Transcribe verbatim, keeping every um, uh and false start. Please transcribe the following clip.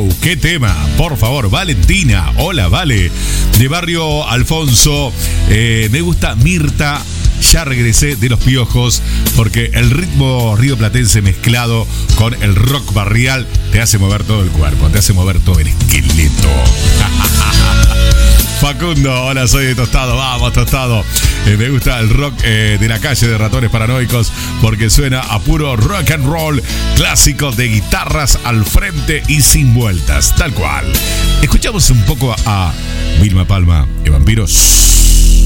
Wow, qué tema, por favor. Valentina, hola, Vale. De Barrio Alfonso, eh, me gusta Mirta. Ya regresé de Los Piojos, porque el ritmo rioplatense mezclado con el rock barrial te hace mover todo el cuerpo, te hace mover todo el esqueleto. Facundo, hola, soy de Tostado, vamos Tostado. Eh, me gusta el rock eh, de la calle de Ratones Paranoicos, porque suena a puro rock and roll, clásico de guitarras al frente y sin vueltas, tal cual. Escuchamos un poco a Vilma Palma y Vampiros.